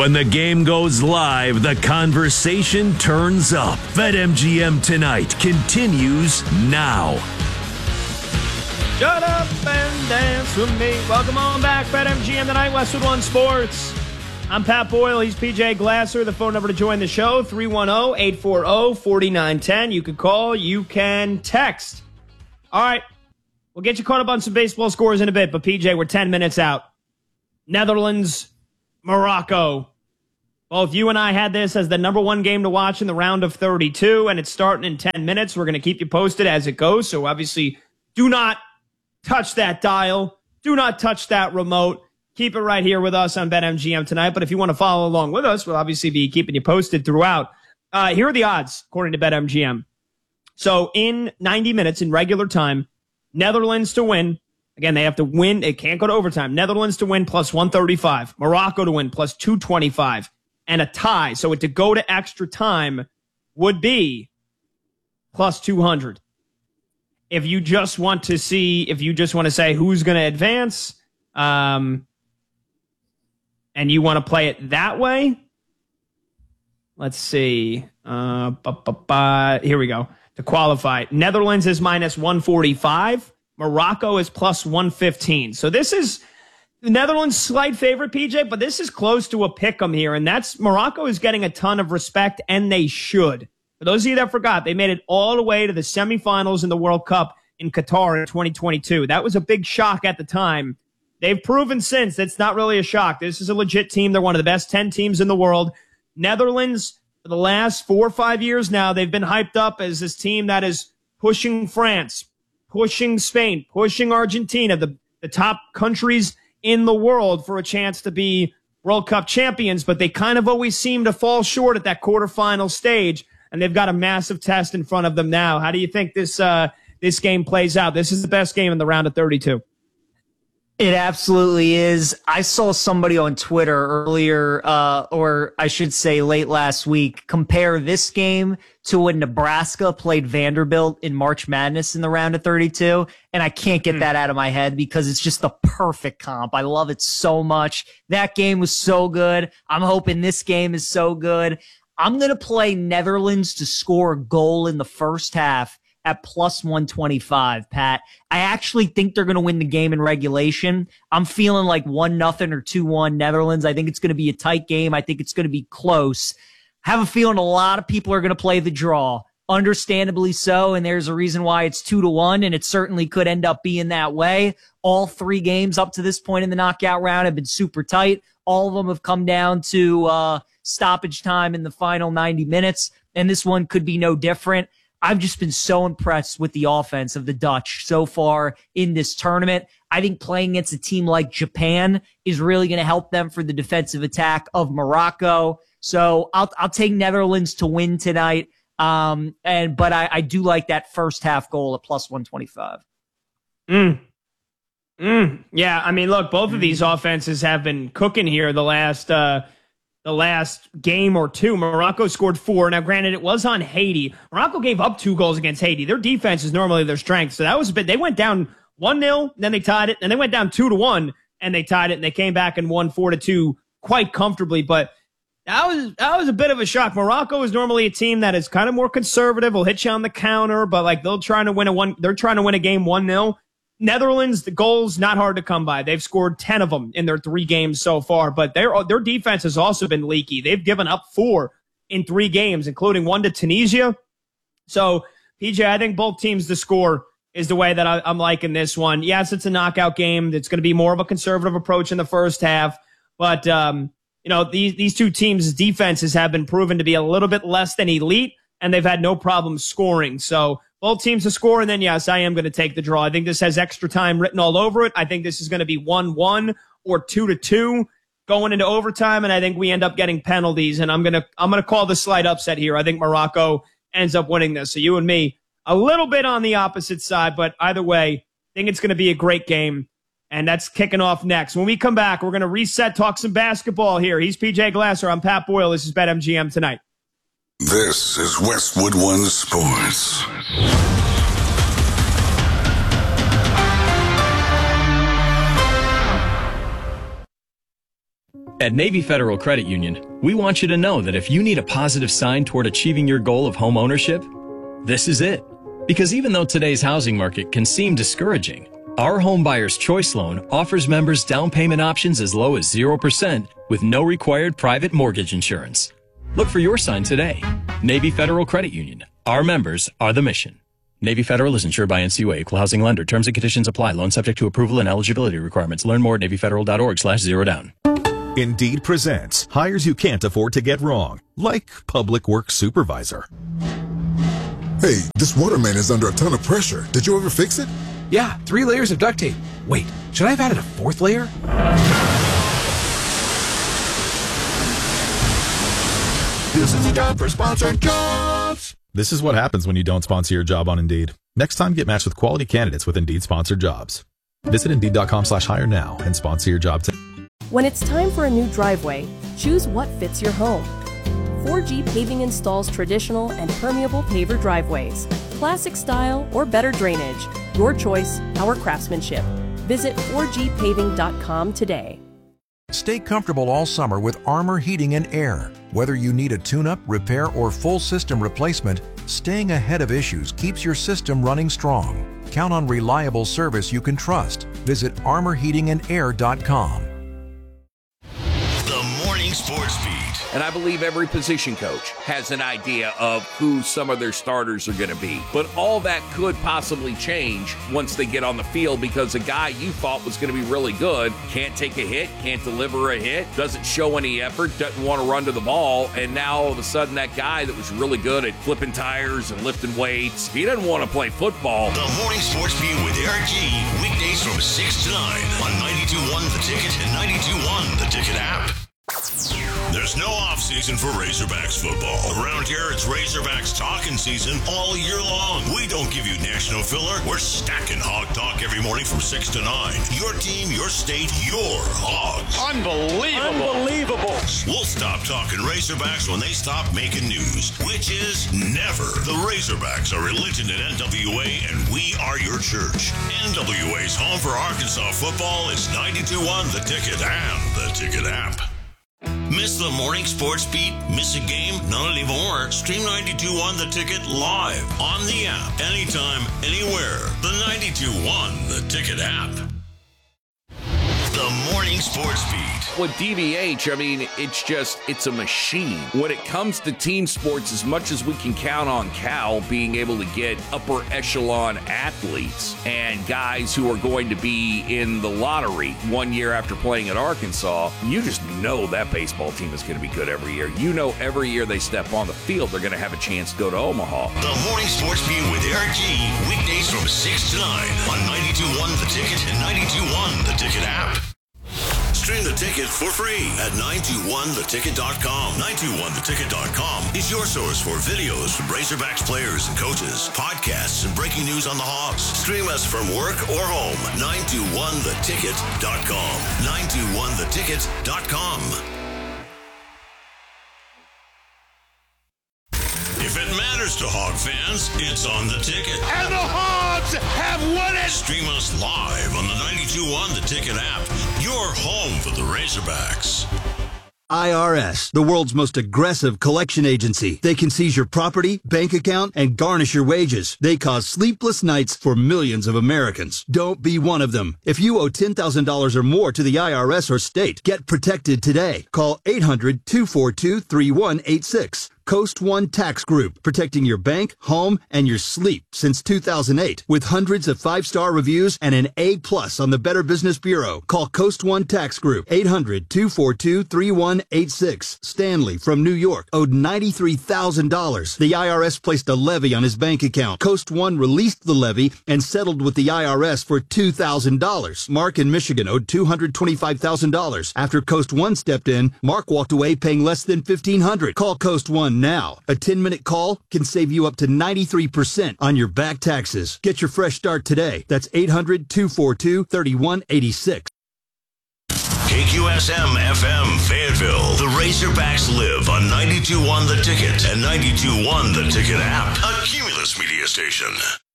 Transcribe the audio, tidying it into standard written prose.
When the game goes live, the conversation turns up. BetMGM Tonight continues now. Shut up and dance with me. Welcome on back, BetMGM Tonight, Westwood One Sports. I'm Pat Boyle. He's PJ Glasser. The phone number to join the show, 310-840-4910. You can call. You can text. All right. We'll get you caught up on some baseball scores in a bit, but PJ, we're 10 minutes out. Netherlands, Morocco. Both you and I had this as the number one game to watch in the round of 32, and it's starting in 10 minutes. We're going to keep you posted as it goes, so obviously do not touch that dial. Do not touch that remote. Keep it right here with us on BetMGM Tonight, but if you want to follow along with us, we'll obviously be keeping you posted throughout. Here are the odds, according to BetMGM. So in 90 minutes, in regular time, Netherlands to win. Again, they have to win. It can't go to overtime. Netherlands to win plus 135. Morocco to win plus 225. And a tie. So to go to extra time would be plus 200. If you just want to say who's going to advance, and you want to play it that way, let's see. Here we go. To qualify, Netherlands is minus 145. Morocco is plus 115. So this is the Netherlands' slight favorite, PJ, but this is close to a pick'em here, and that's Morocco is getting a ton of respect, and they should. For those of you that forgot, they made it all the way to the semifinals in the World Cup in Qatar in 2022. That was a big shock at the time. They've proven since it's not really a shock. This is a legit team. They're one of the best 10 teams in the world. Netherlands, for the last 4 or 5 years now, they've been hyped up as this team that is pushing France, pushing Spain, pushing Argentina, the top countries in the world for a chance to be World Cup champions, but they kind of always seem to fall short at that quarterfinal stage, and they've got a massive test in front of them now. How do you think this game plays out? This is the best game in the round of 32. It absolutely is. I saw somebody on Twitter earlier, or I should say late last week, compare this game to when Nebraska played Vanderbilt in March Madness in the round of 32. And I can't get that out of my head because it's just the perfect comp. I love it so much. That game was so good. I'm hoping this game is so good. I'm going to play Netherlands to score a goal in the first half at plus 125, Pat. I actually think they're going to win the game in regulation. I'm feeling like 1-0 or 2-1 Netherlands. I think it's going to be a tight game. I think it's going to be close. I have a feeling a lot of people are going to play the draw. Understandably so, and there's a reason why it's 2-1, and it certainly could end up being that way. All 3 games up to this point in the knockout round have been super tight. All of them have come down to stoppage time in the final 90 minutes, and this one could be no different. I've just been so impressed with the offense of the Dutch so far in this tournament. I think playing against a team like Japan is really going to help them for the defensive attack of Morocco. So I'll take Netherlands to win tonight. But I do like that first half goal at plus 125. Yeah, I mean, look, both of these offenses have been cooking here the last game or two. Morocco scored 4. Now, granted, it was on Haiti. Morocco gave up 2 goals against Haiti. Their defense is normally their strength. So that was a bit. They went down 1-0, then they tied it, and they went down 2-1, and they tied it, and they came back and won 4-2 quite comfortably. But that was a bit of a shock. Morocco is normally a team that is kind of more conservative, will hit you on the counter, but like they're trying to win a game 1-0. Netherlands, the goals, not hard to come by. They've scored 10 of them in their 3 games so far, but their defense has also been leaky. They've given up 4 in 3 games, including 1 to Tunisia. So, PJ, I think both teams to score is the way that I'm liking this one. Yes, it's a knockout game. It's going to be more of a conservative approach in the first half, but these 2 teams' defenses have been proven to be a little bit less than elite, and they've had no problem scoring. So, both teams to score, and then, yes, I am going to take the draw. I think this has extra time written all over it. I think this is going to be 1-1 or 2-2 going into overtime, and I think we end up getting penalties, and I'm going to call the slight upset here. I think Morocco ends up winning this. So you and me, a little bit on the opposite side, but either way, I think it's going to be a great game, and that's kicking off next. When we come back, we're going to reset, talk some basketball here. He's PJ Glasser. I'm Pat Boyle. This is BetMGM Tonight. This is Westwood One Sports. At Navy Federal Credit Union, we want you to know that if you need a positive sign toward achieving your goal of home ownership, this is it. Because even though today's housing market can seem discouraging, our Home Buyer's Choice Loan offers members down payment options as low as 0% with no required private mortgage insurance. Look for your sign today. Navy Federal Credit Union. Our members are the mission. Navy Federal is insured by NCUA, Equal Housing Lender. Terms and conditions apply. Loan subject to approval and eligibility requirements. Learn more at NavyFederal.org/zerodown. Indeed presents hires you can't afford to get wrong, like public works supervisor. Hey, this water main is under a ton of pressure. Did you ever fix it? Yeah, 3 layers of duct tape. Wait, should I have added a 4th layer? This is the job for sponsored jobs. This is what happens when you don't sponsor your job on Indeed. Next time, get matched with quality candidates with Indeed sponsored jobs. Visit Indeed.com/hire now and sponsor your job today. When it's time for a new driveway, choose what fits your home. 4G Paving installs traditional and permeable paver driveways, classic style or better drainage. Your choice, our craftsmanship. Visit 4gpaving.com today. Stay comfortable all summer with Armor Heating and Air. Whether you need a tune-up, repair, or full system replacement, staying ahead of issues keeps your system running strong. Count on reliable service you can trust. Visit armorheatingandair.com. The Morning Sports Beat. And I believe every position coach has an idea of who some of their starters are going to be. But all that could possibly change once they get on the field, because a guy you thought was going to be really good can't take a hit, can't deliver a hit, doesn't show any effort, doesn't want to run to the ball, and now all of a sudden that guy that was really good at flipping tires and lifting weights, he doesn't want to play football. The Morning Sports Beat with Eric G. Weekdays from 6 to 9 on 92.1 The Ticket and 92.1 The Ticket app. There's no off-season for Razorbacks football. Around here, it's Razorbacks talking season all year long. We don't give you national filler. We're stacking Hog Talk every morning from 6 to 9. Your team, your state, your Hogs. Unbelievable. We'll stop talking Razorbacks when they stop making news, which is never. The Razorbacks are religion at NWA, and we are your church. NWA's home for Arkansas football is 92.1 The Ticket and The Ticket app. Miss the Morning Sports Beat? Miss a game? Not anymore. Stream 92.1 The Ticket live on the app. Anytime, anywhere. The 92.1 The Ticket app. The Morning Sports Beat. With DVH, I mean, it's a machine. When it comes to team sports, as much as we can count on Cal being able to get upper echelon athletes and guys who are going to be in the lottery 1 year after playing at Arkansas, you just know that baseball team is going to be good every year. You know every year they step on the field, they're going to have a chance to go to Omaha. The Morning Sports Beat with Eric G. Weekdays from 6 to 9 on 92.1 The Ticket and 92.1 The Ticket app. Stream The Ticket for free at 921theticket.com. 921theticket.com is your source for videos from Razorbacks players and coaches, podcasts, and breaking news on the Hogs. Stream us from work or home. 921theticket.com. 921theticket.com. If it matters to Hog fans, it's on The Ticket. And the Hogs have won it! Stream us live on the 92.1 The Ticket app. Your home for the Razorbacks. IRS, the world's most aggressive collection agency. They can seize your property, bank account, and garnish your wages. They cause sleepless nights for millions of Americans. Don't be one of them. If you owe $10,000 or more to the IRS or state, get protected today. Call 800-242-3186. Coast One Tax Group, protecting your bank, home, and your sleep since 2008. With hundreds of 5-star reviews and an A+ on the Better Business Bureau. Call Coast One Tax Group, 800-242-3186. Stanley from New York owed $93,000. The IRS placed a levy on his bank account. Coast One released the levy and settled with the IRS for $2,000. Mark in Michigan owed $225,000. After Coast One stepped in, Mark walked away paying less than $1,500. Call Coast One now. A 10-minute call can save you up to 93% on your back taxes. Get your fresh start today. That's 800-242-3186. KQSM FM Fayetteville. The Razorbacks live on 92.1 The Ticket and 92.1 The Ticket app. A Cumulus media station.